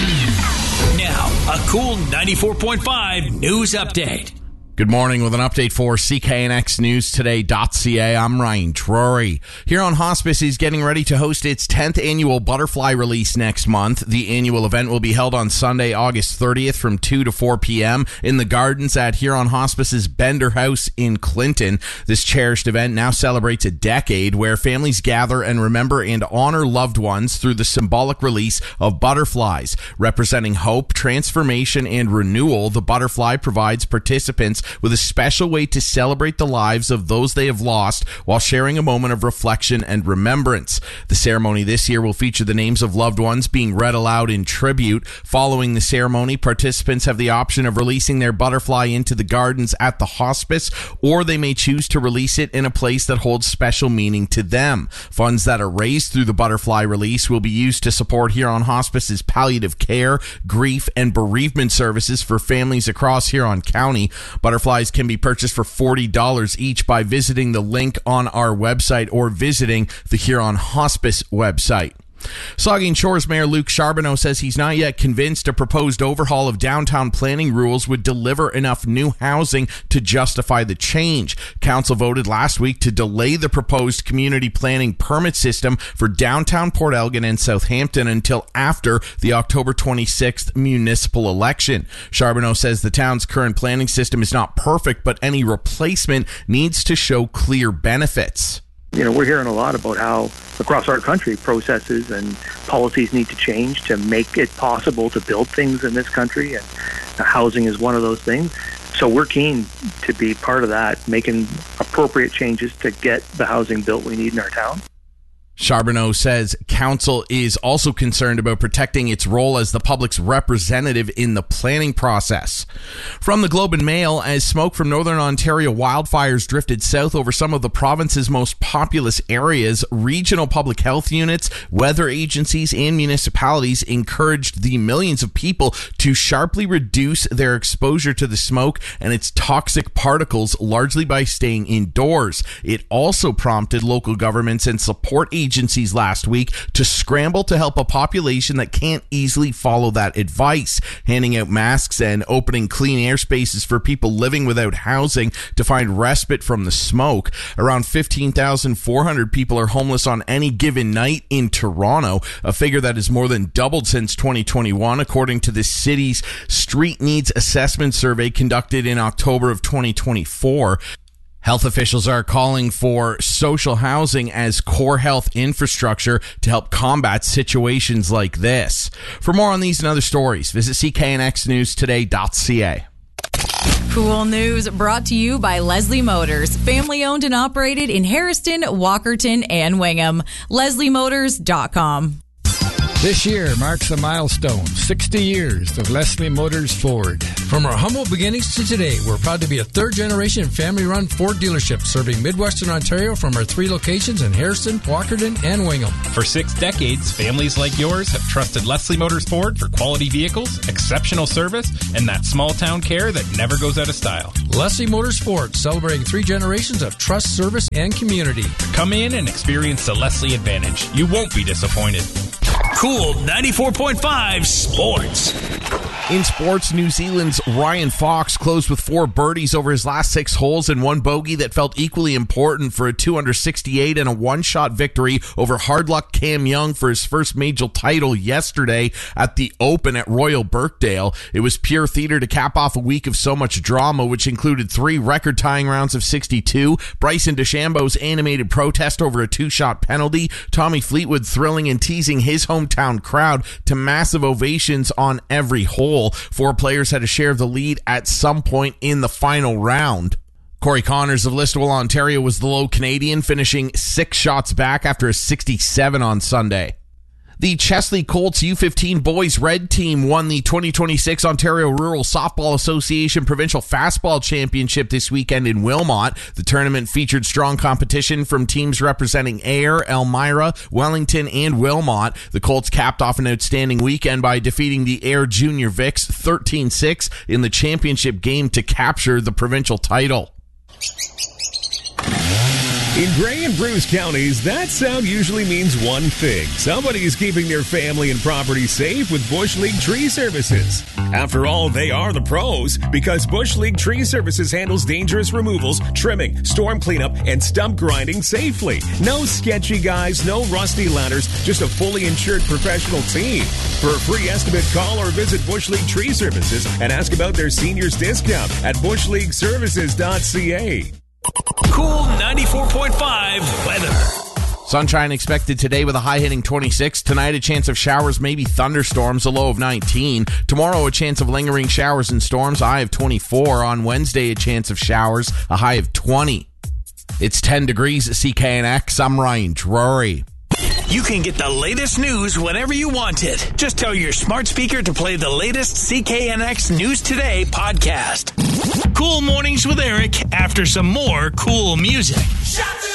Now, a cool 94.5 news update. Good morning with an update for CKNXNewsToday.ca. I'm Ryan Drury. Huron Hospice is getting ready to host its 10th annual butterfly release next month. The annual event will be held on Sunday, August 30th from 2 to 4 p.m. in the gardens at Huron Hospice's Bender House in Clinton. This cherished event now celebrates a decade where families gather and remember and honor loved ones through the symbolic release of butterflies. Representing hope, transformation, and renewal, the butterfly provides participants with a special way to celebrate the lives of those they have lost while sharing a moment of reflection and remembrance. The ceremony this year will feature the names of loved ones being read aloud in tribute. Following the ceremony, participants have the option of releasing their butterfly into the gardens at the hospice, or they may choose to release it in a place that holds special meaning to them. Funds that are raised through the butterfly release will be used to support Huron Hospice's palliative care, grief, and bereavement services for families across Huron County. Butterflies can be purchased for $40 each by visiting the link on our website or visiting the Huron Hospice website. Saugeen Shores Mayor Luc Charbonneau says he's not yet convinced a proposed overhaul of downtown planning rules would deliver enough new housing to justify the change. Council voted last week to delay the proposed community planning permit system for downtown Port Elgin and Southampton until after the October 26th municipal election. Charbonneau says the town's current planning system is not perfect, but any replacement needs to show clear benefits. You know, we're hearing a lot about how across our country processes and policies need to change to make it possible to build things in this country, and housing is one of those things. So we're keen to be part of that, making appropriate changes to get the housing built we need in our town. Charbonneau says council is also concerned about protecting its role as the public's representative in the planning process. From the Globe and Mail, as smoke from Northern Ontario wildfires drifted south over some of the province's most populous areas, regional public health units, weather agencies, and municipalities encouraged the millions of people to sharply reduce their exposure to the smoke and its toxic particles, largely by staying indoors. It also prompted local governments and support agencies last week to scramble to help a population that can't easily follow that advice, handing out masks and opening clean air spaces for people living without housing to find respite from the smoke. Around 15,400 people are homeless on any given night in Toronto, a figure that has more than doubled since 2021, according to the city's Street Needs Assessment Survey conducted in October of 2024. Health officials are calling for social housing as core health infrastructure to help combat situations like this. For more on these and other stories, visit CKNXNewsToday.ca. Cool news brought to you by Leslie Motors, family owned and operated in Harrison, Walkerton, and Wingham. LeslieMotors.com. This year marks a milestone, 60 years of Leslie Motors Ford. From our humble beginnings to today, we're proud to be a third-generation family-run Ford dealership serving Midwestern Ontario from our 3 locations in Harrison, Walkerton, and Wingham. For 6 decades, families like yours have trusted Leslie Motors Ford for quality vehicles, exceptional service, and that small-town care that never goes out of style. Leslie Motors Ford, celebrating 3 generations of trust, service, and community. Come in and experience the Leslie Advantage. You won't be disappointed. Cool 94.5 Sports. In sports, New Zealand's Ryan Fox closed with 4 birdies over his last 6 holes and 1 bogey that felt equally important for a 2-under-68 and a one-shot victory over hard luck Cam Young for his first major title yesterday at the Open at Royal Birkdale. It was pure theater to cap off a week of so much drama, which included 3 record-tying rounds of 62, Bryson DeChambeau's animated protest over a 2-shot penalty, Tommy Fleetwood thrilling and teasing his hometown crowd to massive ovations on every hole. 4 players had a share of the lead at some point in the final round. Corey Connors of Listowel, Ontario was the low Canadian, finishing 6 shots back after a 67 on Sunday. The Chesley Colts U15 boys red team won the 2026 Ontario Rural Softball Association Provincial Fastball Championship this weekend in Wilmot. The tournament featured strong competition from teams representing Ayr, Elmira, Wellington, and Wilmot. The Colts capped off an outstanding weekend by defeating the Ayr Junior Vics 13-6 in the championship game to capture the provincial title. In Gray and Bruce counties, that sound usually means one thing. Somebody is keeping their family and property safe with Bush League Tree Services. After all, they are the pros, because Bush League Tree Services handles dangerous removals, trimming, storm cleanup, and stump grinding safely. No sketchy guys, no rusty ladders, just a fully insured professional team. For a free estimate, call or visit Bush League Tree Services and ask about their seniors discount at bushleagueservices.ca. Cool 94.5 weather. Sunshine expected today with a high hitting 26. Tonight, a chance of showers, maybe thunderstorms, a low of 19. Tomorrow, a chance of lingering showers and storms, a high of 24. On Wednesday, a chance of showers, a high of 20. It's 10 degrees at CKNX. I'm Ryan Drury. You can get the latest news whenever you want it. Just tell your smart speaker to play the latest CKNX News Today podcast. Cool Mornings with Eric after some more cool music.